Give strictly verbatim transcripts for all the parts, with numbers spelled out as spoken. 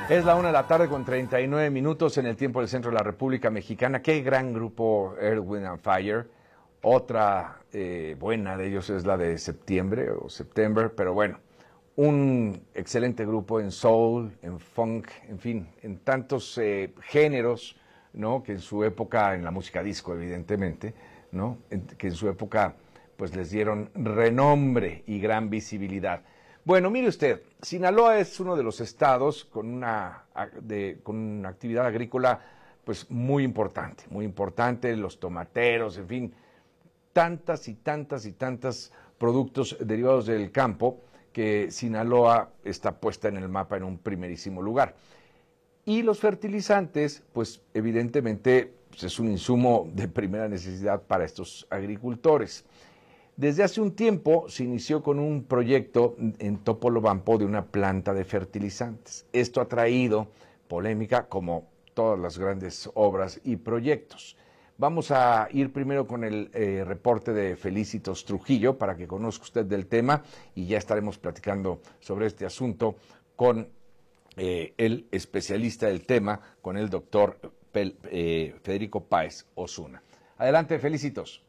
Es la una de la tarde con treinta y nueve minutos en el tiempo del centro de la República Mexicana. Qué gran grupo Earth, Wind and Fire. Otra eh, buena de ellos es la de septiembre o September, pero bueno, un excelente grupo en soul, en funk, en fin, en tantos eh, géneros, ¿no? Que en su época, en la música disco evidentemente, ¿no? En, que en su época pues les dieron renombre y gran visibilidad. Bueno, mire usted, Sinaloa es uno de los estados con una, de, con una actividad agrícola pues muy importante, muy importante, los tomateros, en fin, tantas y tantas y tantas productos derivados del campo que Sinaloa está puesta en el mapa en un primerísimo lugar. Y los fertilizantes, pues evidentemente pues, es un insumo de primera necesidad para estos agricultores. Desde hace un tiempo se inició con un proyecto en Topolobampo de una planta de fertilizantes. Esto ha traído polémica como todas las grandes obras y proyectos. Vamos a ir primero con el eh, reporte de Felicitos Trujillo para que conozca usted del tema y ya estaremos platicando sobre este asunto con eh, el especialista del tema, con el doctor Pel, eh, Federico Páez Osuna. Adelante, Felicitos.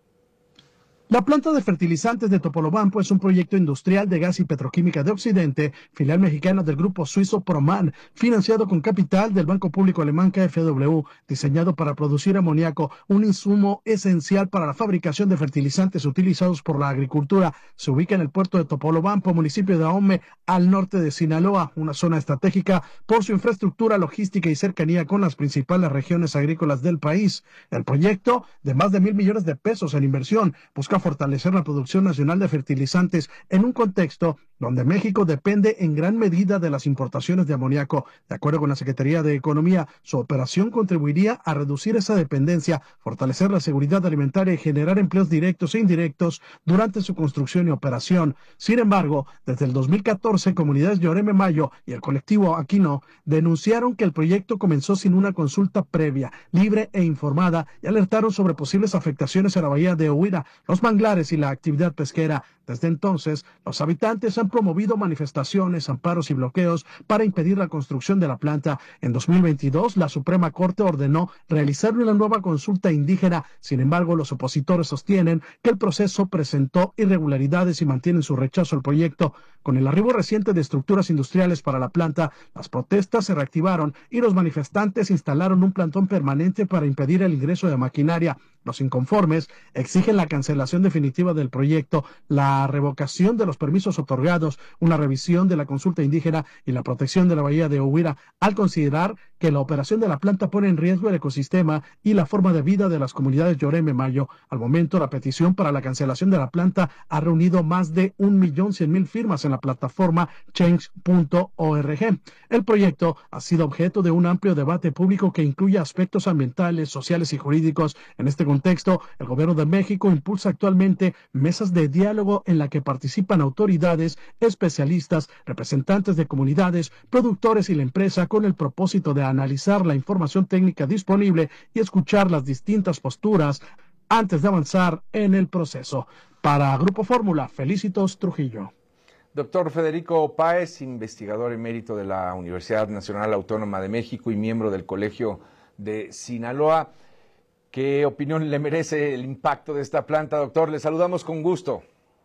La planta de fertilizantes de Topolobampo es un proyecto industrial de gas y petroquímica de Occidente, filial mexicana del grupo suizo Proman, financiado con capital del Banco Público Alemán K F W, diseñado para producir amoníaco, un insumo esencial para la fabricación de fertilizantes utilizados por la agricultura. Se ubica en el puerto de Topolobampo, municipio de Ahome, al norte de Sinaloa, una zona estratégica por su infraestructura logística y cercanía con las principales regiones agrícolas del país. El proyecto, de más de mil millones de pesos en inversión, busca fortalecer la producción nacional de fertilizantes en un contexto donde México depende en gran medida de las importaciones de amoníaco. De acuerdo con la Secretaría de Economía, su operación contribuiría a reducir esa dependencia, fortalecer la seguridad alimentaria y generar empleos directos e indirectos durante su construcción y operación. Sin embargo, desde el dos mil catorce, comunidades Lloreme Mayo y el colectivo Aquino denunciaron que el proyecto comenzó sin una consulta previa, libre e informada, y alertaron sobre posibles afectaciones a la bahía de Huira, los manglares y la actividad pesquera. Desde entonces, los habitantes han promovido manifestaciones, amparos y bloqueos para impedir la construcción de la planta. En dos mil veintidós, la Suprema Corte ordenó realizar una nueva consulta indígena. Sin embargo, los opositores sostienen que el proceso presentó irregularidades y mantienen su rechazo al proyecto. Con el arribo reciente de estructuras industriales para la planta, las protestas se reactivaron y los manifestantes instalaron un plantón permanente para impedir el ingreso de maquinaria. Los inconformes exigen la cancelación definitiva del proyecto, la revocación de los permisos otorgados, una revisión de la consulta indígena y la protección de la bahía de Huira, al considerar que la operación de la planta pone en riesgo el ecosistema y la forma de vida de las comunidades Lloreme Mayo. Al momento, la petición para la cancelación de la planta ha reunido más de un millón cien mil firmas en la plataforma change punto org. El proyecto ha sido objeto de un amplio debate público que incluye aspectos ambientales, sociales y jurídicos. En este contexto, el gobierno de México impulsa actualmente mesas de diálogo en la que participan autoridades, especialistas, representantes de comunidades, productores y la empresa, con el propósito de analizar la información técnica disponible y escuchar las distintas posturas antes de avanzar en el proceso. Para Grupo Fórmula, Felicitos Trujillo. Doctor Federico Páez, investigador emérito de la Universidad Nacional Autónoma de México y miembro del Colegio de Sinaloa. ¿Qué opinión le merece el impacto de esta planta, doctor? Le saludamos con gusto.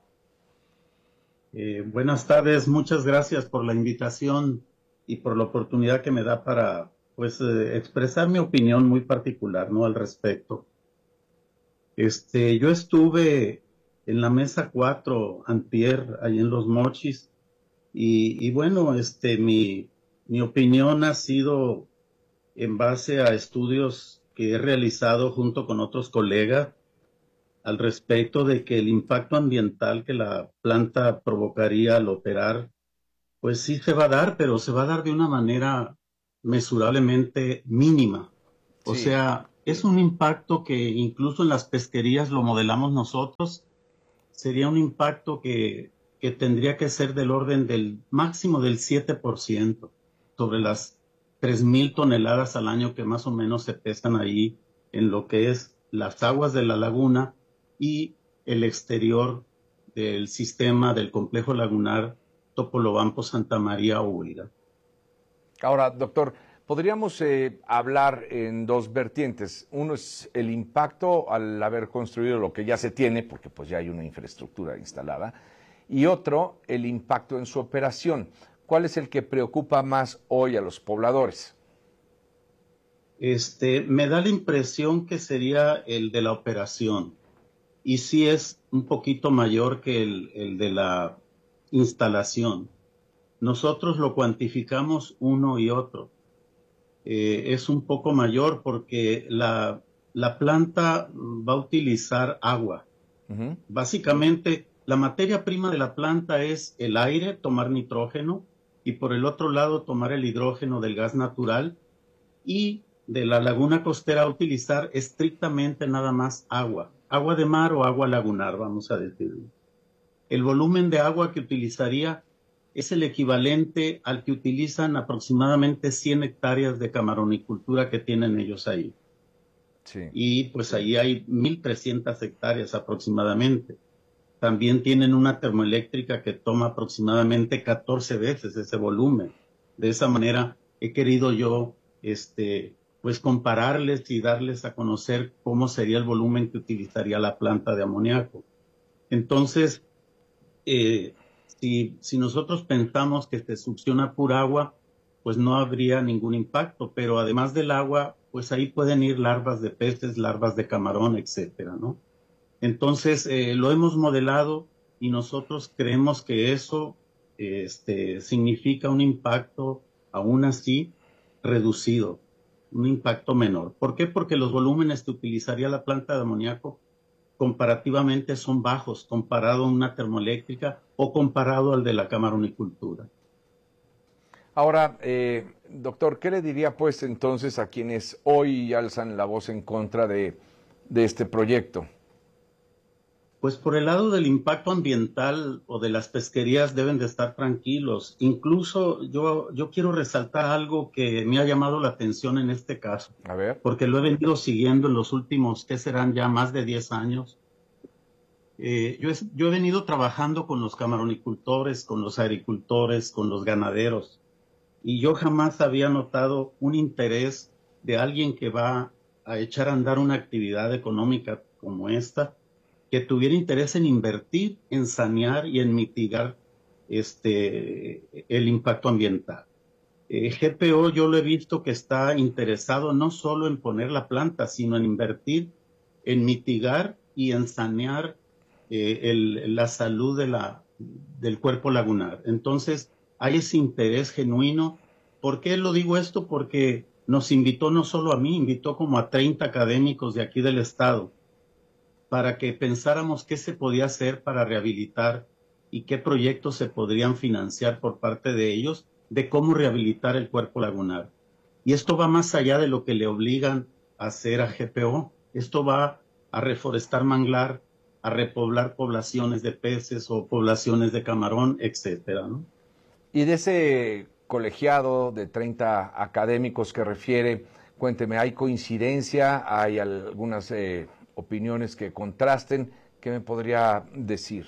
Eh, buenas tardes, muchas gracias por la invitación y por la oportunidad que me da para pues eh, expresar mi opinión muy particular, ¿no?, al respecto. Este, yo estuve en la mesa cuatro antier, ahí en Los Mochis, y, y bueno, este, mi, mi opinión ha sido en base a estudios que he realizado junto con otros colegas al respecto de que el impacto ambiental que la planta provocaría al operar, pues sí se va a dar, pero se va a dar de una manera mesurablemente mínima. O sí. sea, es un impacto que incluso en las pesquerías lo modelamos nosotros. Sería un impacto que, que tendría que ser del orden del máximo del siete por ciento sobre las tres mil toneladas al año que más o menos se pesan ahí en lo que es las aguas de la laguna y el exterior del sistema del complejo lagunar Topolobampo Santa María Huira. Ahora, doctor, podríamos eh, hablar en dos vertientes. Uno es el impacto al haber construido lo que ya se tiene, porque pues ya hay una infraestructura instalada, y otro, el impacto en su operación. ¿Cuál es el que preocupa más hoy a los pobladores? Este, me da la impresión que sería el de la operación, y sí es un poquito mayor que el, el de la instalación. Nosotros lo cuantificamos uno y otro. Eh, es un poco mayor porque la, la planta va a utilizar agua. Uh-huh. Básicamente, la materia prima de la planta es el aire, tomar nitrógeno, y por el otro lado tomar el hidrógeno del gas natural, y de la laguna costera utilizar estrictamente nada más agua, agua de mar o agua lagunar, vamos a decirlo. El volumen de agua que utilizaría es el equivalente al que utilizan aproximadamente cien hectáreas de camaronicultura que tienen ellos ahí. Sí. Y pues ahí hay mil trescientas hectáreas aproximadamente. También tienen una termoeléctrica que toma aproximadamente catorce veces ese volumen. De esa manera he querido yo este, pues compararles y darles a conocer cómo sería el volumen que utilizaría la planta de amoníaco. Entonces, eh, si, si nosotros pensamos que se succiona pura agua, pues no habría ningún impacto, pero además del agua, pues ahí pueden ir larvas de peces, larvas de camarón, etcétera, ¿no? Entonces, eh, lo hemos modelado y nosotros creemos que eso este, significa un impacto, aún así, reducido, un impacto menor. ¿Por qué? Porque los volúmenes que utilizaría la planta de amoníaco comparativamente son bajos, comparado a una termoeléctrica o comparado al de la camaronicultura. Ahora, eh, doctor, ¿qué le diría pues entonces a quienes hoy alzan la voz en contra de, de este proyecto? Pues por el lado del impacto ambiental o de las pesquerías deben de estar tranquilos. Incluso yo, yo quiero resaltar algo que me ha llamado la atención en este caso. A ver. Porque lo he venido siguiendo en los últimos, ¿qué serán ya? Más de diez años. Eh, yo, he, yo he venido trabajando con los camaronicultores, con los agricultores, con los ganaderos. Y yo jamás había notado un interés de alguien que va a echar a andar una actividad económica como esta, que tuviera interés en invertir, en sanear y en mitigar este, el impacto ambiental. Eh, G P O yo lo he visto que está interesado no solo en poner la planta, sino en invertir, en mitigar y en sanear eh, el, la salud de la, del cuerpo lagunar. Entonces, hay ese interés genuino. ¿Por qué lo digo esto? Porque nos invitó no solo a mí, invitó como a treinta académicos de aquí del estado, para que pensáramos qué se podía hacer para rehabilitar y qué proyectos se podrían financiar por parte de ellos de cómo rehabilitar el cuerpo lagunar. Y esto va más allá de lo que le obligan a hacer a G P O. Esto va a reforestar manglar, a repoblar poblaciones de peces o poblaciones de camarón, etcétera, ¿no? Y de ese colegiado de treinta académicos que refiere, cuénteme, ¿hay coincidencia? ¿Hay algunas eh, opiniones que contrasten? ¿Qué me podría decir?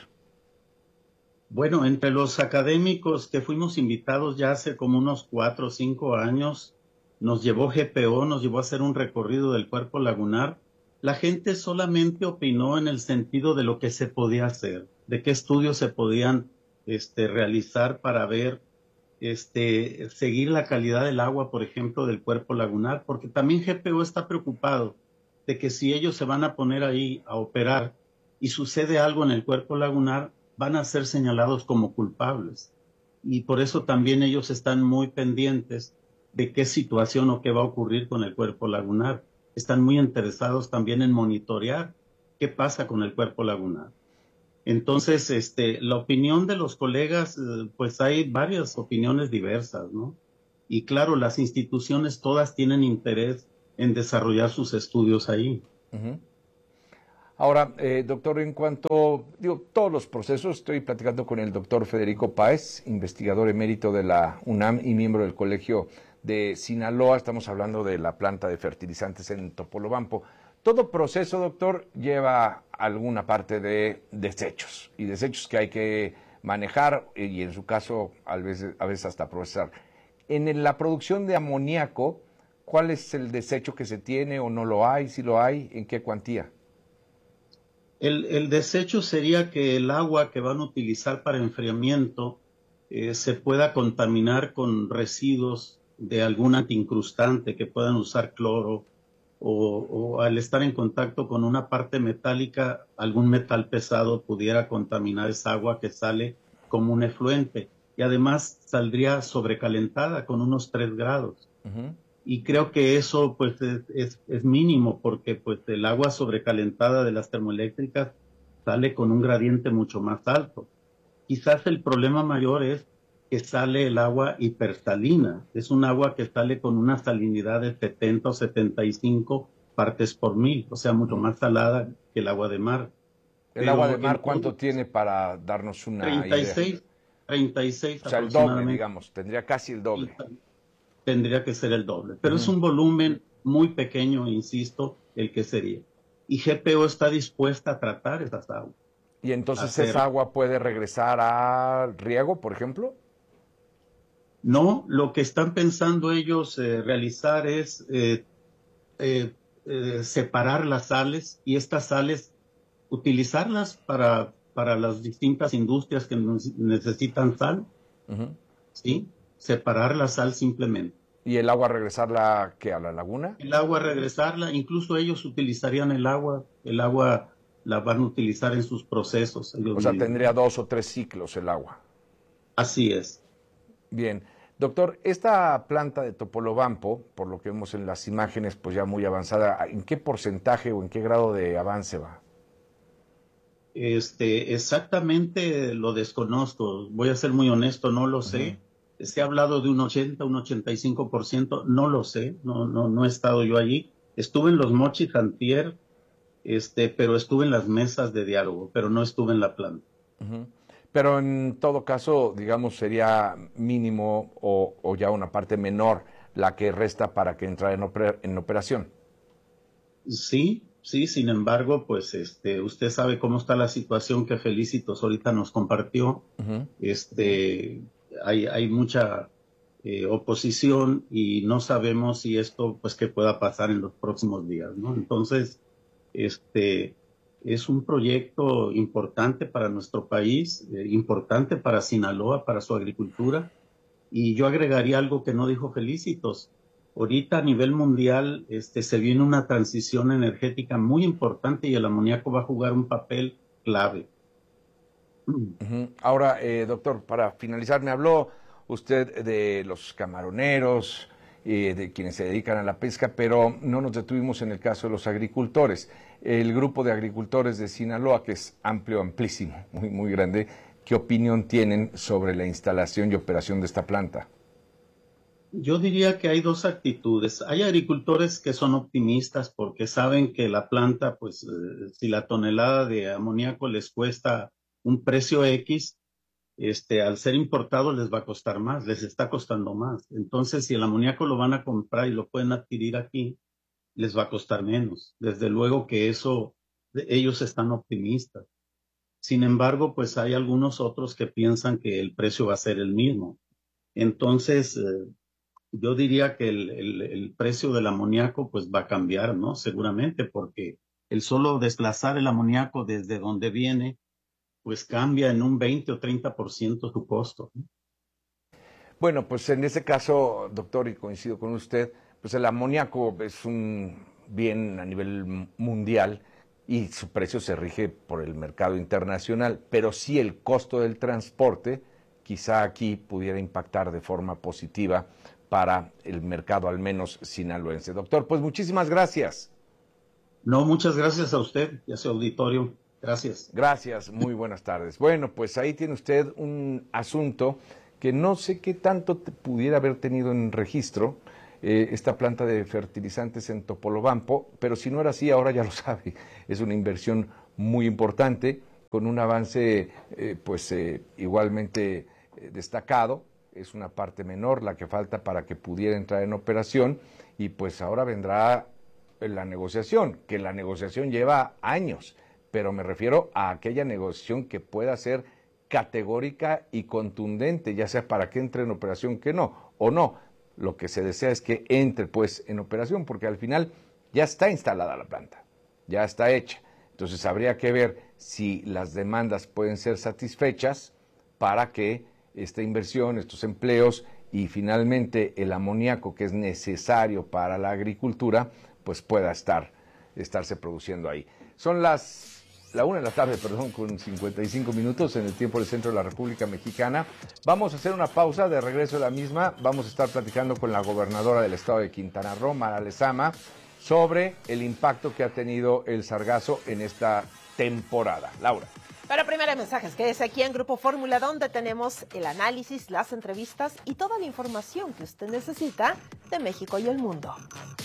Bueno, entre los académicos que fuimos invitados ya hace como unos cuatro o cinco años, nos llevó G P O, nos llevó a hacer un recorrido del cuerpo lagunar. La gente solamente opinó en el sentido de lo que se podía hacer, de qué estudios se podían este, realizar para ver, este, seguir la calidad del agua, por ejemplo, del cuerpo lagunar, porque también G P O está preocupado de que si ellos se van a poner ahí a operar y sucede algo en el cuerpo lagunar, van a ser señalados como culpables. Y por eso también ellos están muy pendientes de qué situación o qué va a ocurrir con el cuerpo lagunar. Están muy interesados también en monitorear qué pasa con el cuerpo lagunar. Entonces, este, la opinión de los colegas, pues hay varias opiniones diversas, ¿no? Y claro, las instituciones todas tienen interés en desarrollar sus estudios ahí. Uh-huh. Ahora, eh, doctor, en cuanto, digo, todos los procesos, estoy platicando con el doctor Federico Páez, investigador emérito de la UNAM y miembro del Colegio de Sinaloa. Estamos hablando de la planta de fertilizantes en Topolobampo. Todo proceso, doctor, lleva alguna parte de desechos, y desechos que hay que manejar y en su caso a veces, a veces hasta procesar. En el- la producción de amoníaco, ¿cuál es el desecho que se tiene o no lo hay? Si lo hay, ¿en qué cuantía? El, el desecho sería que el agua que van a utilizar para enfriamiento eh, se pueda contaminar con residuos de algún antiincrustante que puedan usar cloro o, o al estar en contacto con una parte metálica, algún metal pesado pudiera contaminar esa agua que sale como un efluente y además saldría sobrecalentada con unos tres grados. Ujú. Y creo que eso pues es, es, es mínimo porque pues el agua sobrecalentada de las termoeléctricas sale con un gradiente mucho más alto. Quizás el problema mayor es que sale el agua hipersalina. Es un agua que sale con una salinidad de setenta o setenta y cinco partes por mil, o sea, mucho más salada que el agua de mar. ¿El agua de Pero mar en cuánto todo, tiene para darnos una treinta y idea? seis, treinta y seis O sea, el doble, aproximadamente. digamos, tendría casi el doble. Tendría que ser el doble, pero es Ujú. un volumen muy pequeño, insisto, el que sería. Y G P O está dispuesta a tratar esas aguas, Y a entonces hacer. esa agua puede regresar al riego, por ejemplo. No, lo que están pensando ellos eh, realizar es eh, eh, eh, separar las sales y estas sales utilizarlas para, para las distintas industrias que nos- necesitan sal, Ujú. ¿sí? Separar la sal simplemente. Y el agua regresarla, ¿qué? ¿A la laguna? El agua regresarla, incluso ellos utilizarían el agua, el agua la van a utilizar en sus procesos ellos O sea, mismos. tendría dos o tres ciclos el agua. Así es. Bien. Doctor, esta planta de Topolobampo, por lo que vemos en las imágenes, pues ya muy avanzada, ¿en qué porcentaje o en qué grado de avance va? Este, exactamente lo desconozco, voy a ser muy honesto, no lo Ujú. sé. Se ha hablado de un ochenta, un ochenta y cinco por ciento, no lo sé, no, no, no he estado yo allí. Estuve en los Mochis antier, este, pero estuve en las mesas de diálogo, pero no estuve en la planta. Ujú. Pero en todo caso, digamos, sería mínimo o, o ya una parte menor la que resta para que entrara en, oper- en operación. Sí, sí, sin embargo, pues este, usted sabe cómo está la situación que Felicitos ahorita nos compartió. Ujú. Este, hay, hay mucha eh, oposición y no sabemos si esto, pues, qué pueda pasar en los próximos días, ¿no? Entonces, este, es un proyecto importante para nuestro país, eh, importante para Sinaloa, para su agricultura. Y yo agregaría algo que no dijo Felicitos. Ahorita a nivel mundial este, se viene una transición energética muy importante y el amoníaco va a jugar un papel clave. Ujú. Ahora, eh, doctor, para finalizar, me habló usted de los camaroneros, eh, de quienes se dedican a la pesca, pero no nos detuvimos en el caso de los agricultores. El grupo de agricultores de Sinaloa, que es amplio, amplísimo, muy, muy grande, ¿qué opinión tienen sobre la instalación y operación de esta planta? Yo diría que hay dos actitudes. Hay agricultores que son optimistas porque saben que la planta, pues eh, si la tonelada de amoníaco les cuesta un precio X, este, al ser importado les va a costar más, les está costando más. Entonces, si el amoníaco lo van a comprar y lo pueden adquirir aquí, les va a costar menos. Desde luego que eso, ellos están optimistas. Sin embargo, pues hay algunos otros que piensan que el precio va a ser el mismo. Entonces, eh, yo diría que el, el, el precio del amoníaco pues va a cambiar, ¿no? Seguramente, porque el solo desplazar el amoníaco desde donde viene, pues cambia en un veinte o treinta por ciento su costo, ¿no? Bueno, pues en ese caso, doctor, y coincido con usted, pues el amoníaco es un bien a nivel mundial y su precio se rige por el mercado internacional, pero sí el costo del transporte quizá aquí pudiera impactar de forma positiva para el mercado, al menos sinaloense. Doctor, pues muchísimas gracias. No, muchas gracias a usted y a su auditorio. Gracias. Gracias, muy buenas tardes. Bueno, pues ahí tiene usted un asunto que no sé qué tanto te pudiera haber tenido en registro, eh, esta planta de fertilizantes en Topolobampo, pero si no era así, ahora ya lo sabe, es una inversión muy importante, con un avance eh, pues eh, igualmente eh, destacado, es una parte menor la que falta para que pudiera entrar en operación y pues ahora vendrá la negociación, que la negociación lleva años, pero me refiero a aquella negociación que pueda ser categórica y contundente, ya sea para que entre en operación que no. o no. Lo que se desea es que entre pues en operación, porque al final ya está instalada la planta, ya está hecha. Entonces habría que ver si las demandas pueden ser satisfechas para que esta inversión, estos empleos y finalmente el amoníaco que es necesario para la agricultura, pues pueda estar, estarse produciendo ahí. Son las la una de la tarde, perdón, con cincuenta y cinco minutos en el tiempo del centro de la República Mexicana. Vamos a hacer una pausa, de regreso de la misma. Vamos a estar platicando con la gobernadora del estado de Quintana Roo, Mara Lezama, sobre el impacto que ha tenido el sargazo en esta temporada. Laura. Pero primero mensajes, que es aquí en Grupo Fórmula, donde tenemos el análisis, las entrevistas y toda la información que usted necesita de México y el mundo.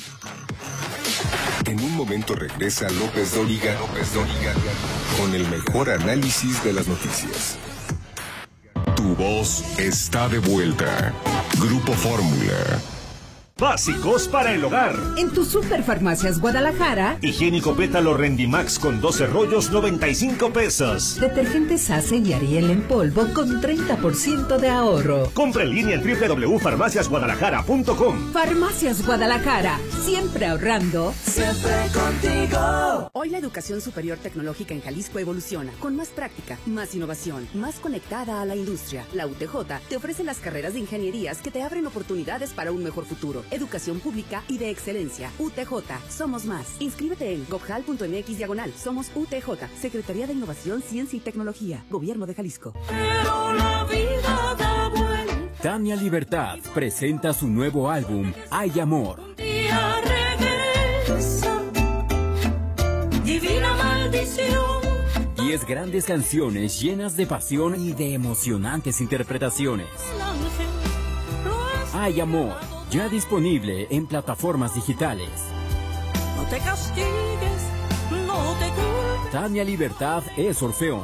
En un momento regresa López Dóriga, López Dóriga, con el mejor análisis de las noticias. Tu voz está de vuelta. Grupo Fórmula. Básicos para el hogar. En tu Superfarmacias Guadalajara. Higiénico Pétalo Rendimax con doce rollos, noventa y cinco pesos. Detergentes Ace y Ariel en polvo con treinta por ciento de ahorro. Compra en línea en doble u doble u doble u punto farmacias guadalajara punto com. Farmacias Guadalajara. Siempre ahorrando. Siempre contigo. Hoy la educación superior tecnológica en Jalisco evoluciona. Con más práctica, más innovación, más conectada a la industria. La U T J te ofrece las carreras de ingenierías que te abren oportunidades para un mejor futuro. Educación pública y de excelencia. U T J. Somos más. Inscríbete en gobjal punto m x diagonal. Somos U T J. Secretaría de Innovación, Ciencia y Tecnología. Gobierno de Jalisco. Pero la vida da vuelta. Tania Libertad presenta su nuevo álbum, Hay Amor. Un día regresa. Divina maldición. Diez grandes canciones llenas de pasión y de emocionantes interpretaciones. Hay Amor. Ya disponible en plataformas digitales. No te castigues, no te culpes. Tania Libertad es Orfeón.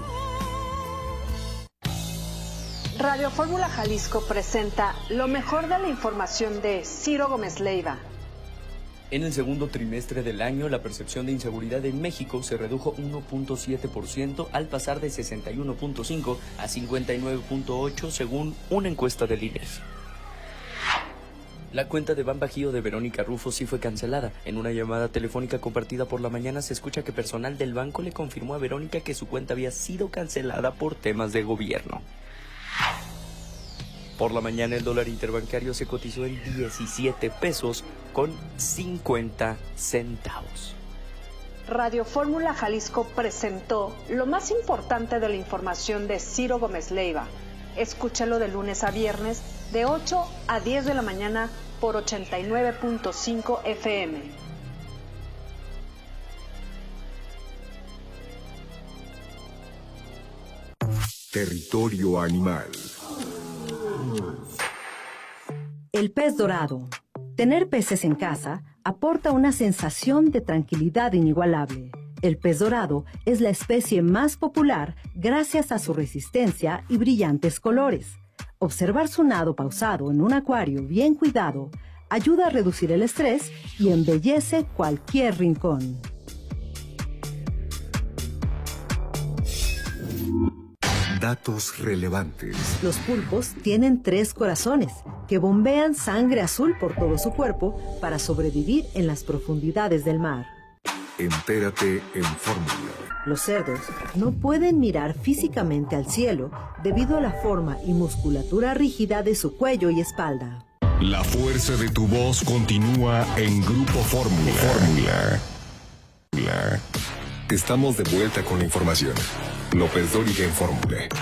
Radio Fórmula Jalisco presenta lo mejor de la información de Ciro Gómez Leiva. En el segundo trimestre del año, la percepción de inseguridad en México se redujo uno punto siete por ciento al pasar de sesenta y uno punto cinco a cincuenta y nueve punto ocho según una encuesta del I N E G. La cuenta de Ban Bajío de Verónica Rufo sí fue cancelada. En una llamada telefónica compartida por la mañana se escucha que personal del banco le confirmó a Verónica que su cuenta había sido cancelada por temas de gobierno. Por la mañana el dólar interbancario se cotizó en diecisiete pesos con cincuenta centavos. Radio Fórmula Jalisco presentó lo más importante de la información de Ciro Gómez Leiva. Escúchalo de lunes a viernes de ocho a diez de la mañana por ochenta y nueve punto cinco F M. Territorio animal. El pez dorado. Tener peces en casa aporta una sensación de tranquilidad inigualable. El pez dorado es la especie más popular gracias a su resistencia y brillantes colores. Observar su nado pausado en un acuario bien cuidado ayuda a reducir el estrés y embellece cualquier rincón. Datos relevantes. Los pulpos tienen tres corazones que bombean sangre azul por todo su cuerpo para sobrevivir en las profundidades del mar. Entérate en Fórmula. Los cerdos no pueden mirar físicamente al cielo debido a la forma y musculatura rígida de su cuello y espalda. La fuerza de tu voz continúa en Grupo Fórmula. Fórmula. Estamos de vuelta con la información. López Dóriga en Fórmula.